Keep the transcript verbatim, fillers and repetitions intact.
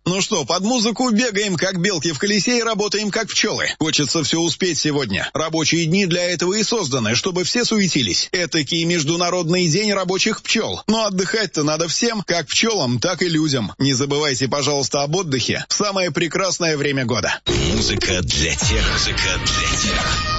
Ну что, под музыку бегаем, как белки в колесе, и работаем, как пчелы. Хочется все успеть сегодня. Рабочие дни для этого и созданы, чтобы все суетились. Этакий международный день рабочих пчел. Но отдыхать-то надо всем, как пчелам, так и людям. Не забывайте, пожалуйста, об отдыхе в самое прекрасное время года. Музыка для тех, музыка для тех,